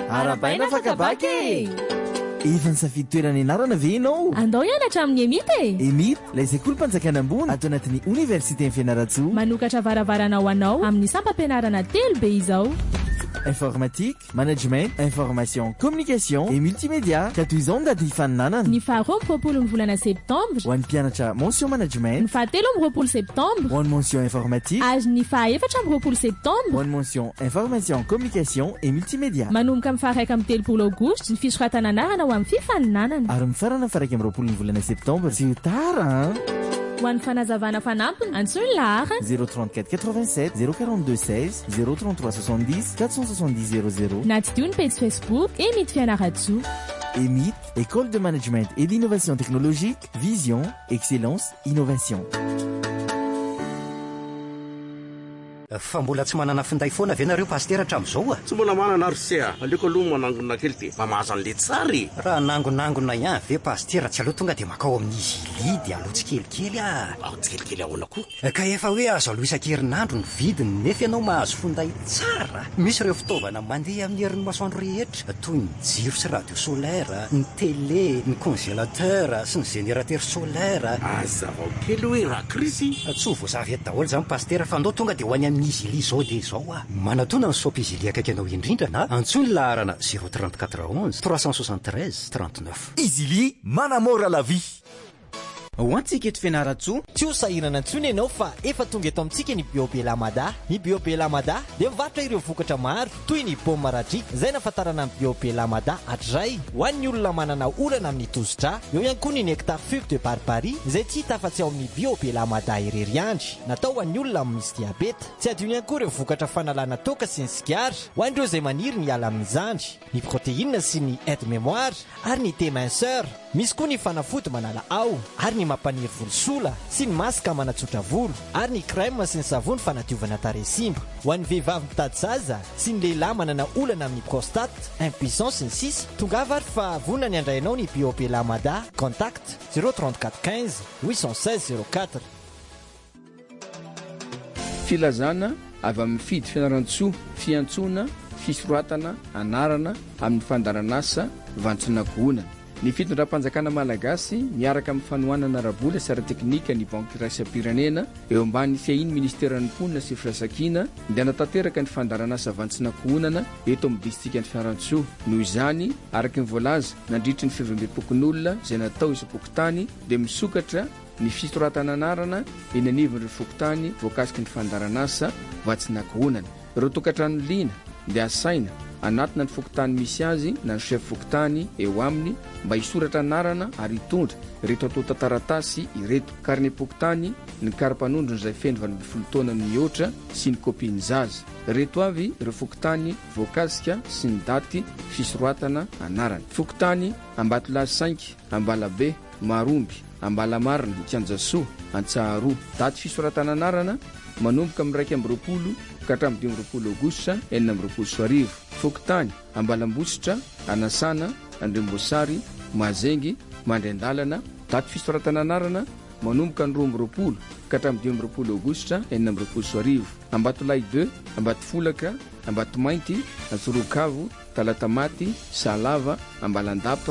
Arabaina fakabake. Efa nisafidy toerana ianarana ve ianao? Andao ianatra amin'ny emita e. Emita, ilay sekolim-panjakana ambony ato anatin'ny Université Fianarantsoa. Manokatra varavarana ho anao amin'ny sampam-pianarana telo be izao: informatique, management, information, communication et multimédia. Ka toy izao ny dady hifaninanana. Ny faharoa amby 20 volana septambra ho an'ny mpianatra mention management. Ny fahatelo amby 20 septambra ho an'ny mention informatique. Ary ny fahaefatra amby 20 septambra ho an'ny mention information, communication et multimédia. Manomboka amin'ny faharaika amby 3 aogositra ny fisoratana anarana ho amin'ny fifaninanana. Ary mifarana faraika amby 20 volana septambra sy tara. Ho an'ny fanazavana fanampiny antsoina lahara 034 87 042 16 033 70 470 00. na tsy dio ny page Facebook Emita Fianaratsoa. Emita, école de management et d'innovation technologique, vision, excellence, innovation. Fa mbola tsy manana finday foana ve nareo pasteur hatramin'izao a? Tsy mbola manana RCA, aleoko aloha manangona kely dia mba mahazo an'le tsary. Raha nangonangona ihany ve pasteur tsy aloha tonga dia makao amin'ny Zili dia aloha tsikelikely a. Tsikelikely ahoana koa? Ka efa hoe azo aloha isan-kerinandro ny vidiny nefa ianao mahazo finday tsara. Misy ireo fitaovana mandeha amin'ny herin'ny masoandro rehetra toy ny jiro sy radio solaire, ny télé, ny congélateur sy ny générateur solaire. Azavao kely hoe raha krisy. Tsy ho voazavy eto daholo zany pasteur fa andao tonga dia ho any amin'ny Izili zao dia zao a. Manatona ny sopy Izili akaiky anao indrindra na antsoiny laharana 034 11 373 39. Izili manamora la vie. Ho antsika eto Fianaratsoa, tsy ho sahirana intsony ianao fa efa tonga eto amintsika ny Biopé Lamada. Ny Biopé Lamada dia mivarotra ireo vokatra maro toy ny paoma maradry izay nafatarana amin'ny Biopé Lamada hatray ho an'ny olona manana olana amin'ny tosidra. Eo ihany koa ny nectar fugue de barbarie izay tsy hita afa-tsy ao amin'ny Biopé Lamada irery andry, natao ho an'ny olona misy diabeta. Tsy adino ihany koa ireo vokatra fanalana toka sy ny sigara ho an'ireo izay maniry ny ala amin'ny zandry, ny protéine sy ny aide mémoire ary ny thé minceur. Misy koa ny fanafody manala ao ary ny mampaniry volosola sy ny masaka manatsotra volo ary ny crème sy ny savony fanadiovana tarehy simba. Ho an'ny vehivavy mitady zaza sy ny lehilahy manana olana amin'ny prostate, impuissance sy ny sisa, tongava ary fa vonona ny andrainao ny Biopé Lamada. Contact 034 15 816 04. Filazana avy amin'ny fidy Fianarantsoa, fiantsoana, fisoratana, anarana amin'ny fandaranasa vantsinakona. Ny fitondram-panjakana malagasy miaraka amin'ny fanohanana rabola sy ara-teknika ny banky raisam-pirenena eo ambany fiahiny ministeran'ny mponina sy firaisankina dia natateraka ny fandaranasa vantsinakona eto amin'ny distrika ny Fianarantsoa. Noho izany, araka ny voalaza nandritry ny fivembem-pokon'olona izay natao isa-pokotany dia misokatra ny fisoratana anarana eny anivon'ireo fokotany voakasiky ny fandaranasa vantsinakona. Ireo tokantrano liana dia asaina anatina ny fokotany misy azy na ny chef fokotany eo aminy mba hisoratra anarana ary hitondra reto atao tantaratasy ireto: carnet pokotany, ny karapanondrony izay feno 20 taona mihoatra sy ny kopiny zaza. Reto avy ireo fokotany voakasika sy ny daty fisoratana anarana: fokotany Ambatolazy 5, Ambalabe, Maromby, Ambalamarina, Tianjasoa, Antsaharoa. Daty fisoratana anarana manomboka amin'ny 1 ka hatramin'ny 12 aogositra 2024. Fokotany Ambalambositra, Anasana, Andremboasary, Mazengy, Mandrendalana. Daty fisoratana anarana manomboka ny 12 ka hatramin'ny 12 aogositra 2024. Ambatolahy 2, Ambatofolaka, Ambatomainty, Ansorokavo, Talatamaty, Salava, Ambalandapa.